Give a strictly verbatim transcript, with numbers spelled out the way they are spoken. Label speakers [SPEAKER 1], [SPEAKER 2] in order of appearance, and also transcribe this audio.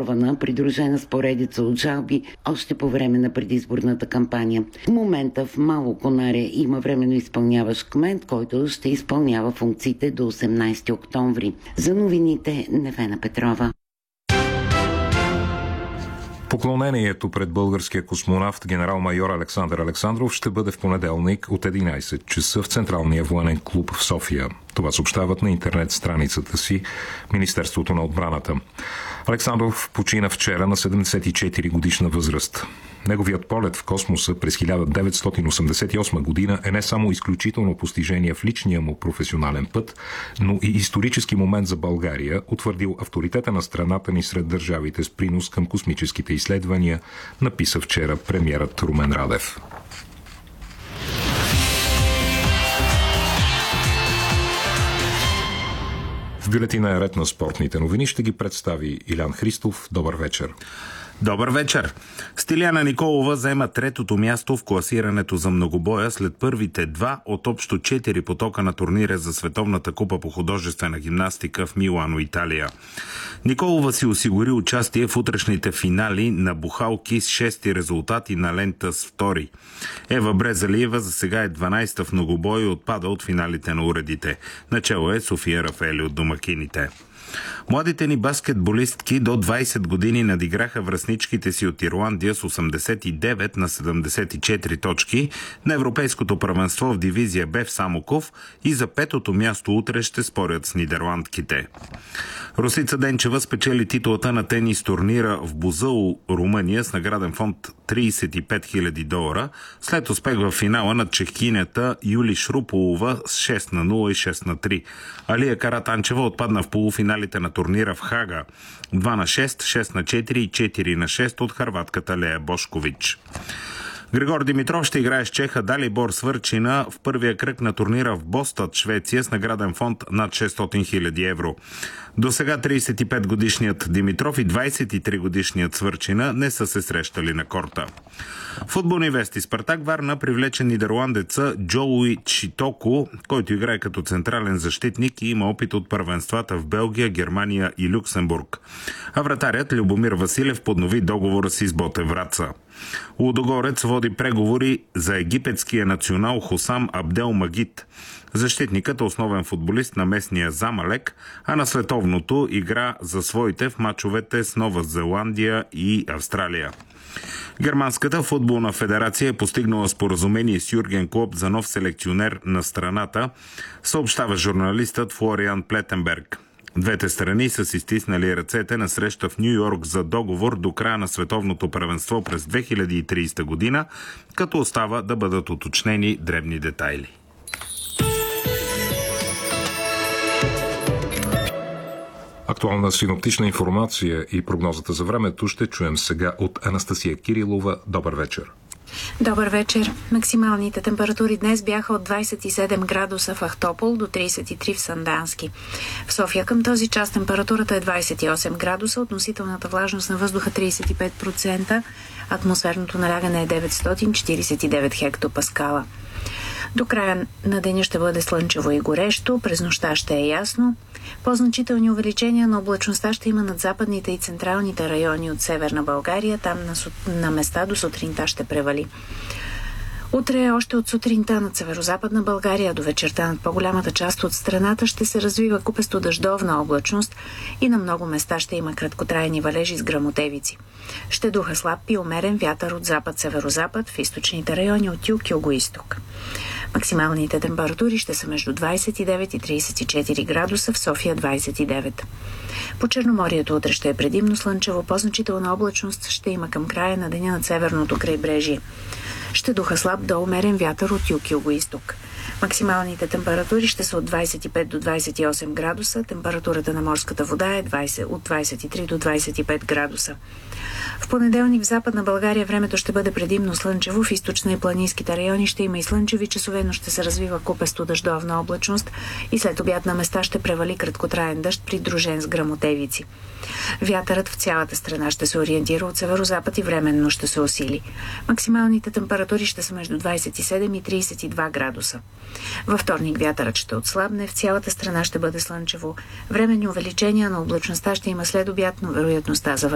[SPEAKER 1] оспорвана, придружена с поредица от жалби още по време на предизборната кампания. В момента в Мало Конаре има временно изпълняващ кмет, който ще изпълнява функциите до осемнайсети октомври. За новините Невена Петрова.
[SPEAKER 2] Поклонението пред българския космонавт генерал-майор Александър Александров ще бъде в понеделник от единайсет часа в Централния военен клуб в София. Това съобщават на интернет страницата си Министерството на отбраната. Александров почина вчера на седемдесет и четири годишна възраст. Неговият полет в космоса през хиляда деветстотин осемдесет и осма година е не само изключително постижение в личния му професионален път, но и исторически момент за България, утвърдил авторитета на страната ни сред държавите с принос към космическите изследвания, написа вчера премиерът Румен Радев. В бюлетина е ред на спортните новини. Ще ги представи Илян Христов. Добър вечер.
[SPEAKER 3] Добър вечер! Стиляна Николова заема третото място в класирането за многобоя след първите два от общо четири потока на турнира за Световната купа по художествена гимнастика в Милано, Италия. Николова си осигури участие в утрешните финали на бухалки с шести резултати на лента с втори. Ева Брезалиева за сега е дванайсета в многобой и отпада от финалите на уредите. Начало е София Рафаели от домакините. Младите ни баскетболистки до двайсет години надиграха връстничките си от Ирландия с осемдесет и девет на седемдесет и четири точки на Европейското първенство в дивизия Б в Самоков и за петото място утре ще спорят с нидерландките. Росица Денчева спечели титулата на тенис турнира в Бузъл, Румъния с награден фонд трийсет и пет хиляди долара след успех в финала над чехинята Юли Шруполова с шест на нула и шест на три. Алия Каратанчева отпадна в полуфиналите на турнира в Хага два на шест, шест на четири и четири на шест от хърватката Лея Бошкович. Григор Димитров ще играе с чеха Далибор Свърчина в първия кръг на турнира в Бостад, Швеция с награден фонд над шестстотин хиляди евро. До сега трийсет и пет годишният Димитров и двайсет и три годишният Свърчина не са се срещали на корта. Футболни вести. Спартак Варна привлече нидерландеца Джолуи Читоко, който играе като централен защитник и има опит от първенствата в Белгия, Германия и Люксембург. А вратарят Любомир Василев поднови договора си с Ботев Враца. Лудогорец води преговори за египетския национал Хосам Абдел Магид. Защитникът е основен футболист на местния Замалек, а на световното игра за своите в мачовете с Нова Зеландия и Австралия. Германската футболна федерация е постигнала споразумение с Юрген Клоп за нов селекционер на страната, съобщава журналистът Флориан Плетенберг. Двете страни са си стиснали ръцете на среща в Ню Йорк за договор до края на световното първенство през две хиляди и трийсета година, като остава да бъдат уточнени дребни детайли.
[SPEAKER 2] Актуална синоптична информация и прогнозата за времето ще чуем сега от Анастасия Кирилова. Добър вечер.
[SPEAKER 4] Добър вечер. Максималните температури днес бяха от двайсет и седем градуса в Ахтопол до трийсет и три в Сандански. В София към този час температурата е двайсет и осем градуса, относителната влажност на въздуха трийсет и пет процента, атмосферното налягане е деветстотин четирийсет и девет хектопаскала. До края на деня ще бъде слънчево и горещо, през нощта ще е ясно. По-значителни увеличения на облачността ще има над западните и централните райони от Северна България, там на, на места до сутринта ще превали. Утре още от сутринта над северозападна България до вечерта над по-голямата част от страната ще се развива купесто дъждовна облачност и на много места ще има краткотрайни валежи с гръмотевици. Ще духа слаб и умерен вятър от запад-северозапад, в източните райони от юг-югоизток. Максималните температури ще са между двайсет и девет и трийсет и четири градуса, в София двайсет и девет. По Черноморието утре ще е предимно слънчево, по-значителна облачност ще има към края на деня над северното крайбрежие. Ще духа слаб до умерен вятър от юг-югоизток. Максималните температури ще са от двайсет и пет до двайсет и осем градуса, температурата на морската вода е двайсет, от двайсет и три до двайсет и пет градуса. В понеделник в Западна България времето ще бъде предимно слънчево, в източна и планинските райони ще има и слънчеви часове, но ще се развива купесто дъждовна облачност и след обяд на места ще превали краткотраен дъжд, придружен с гръмотевици. Вятърът в цялата страна ще се ориентира от северозапад и временно ще се усили. Максималните температури ще са между двайсет и седем и трийсет и два градуса. Във вторник вятърът ще отслабне, в цялата страна ще бъде слънчево. Временни увеличения на облачността ще има след обяд, но вероятността за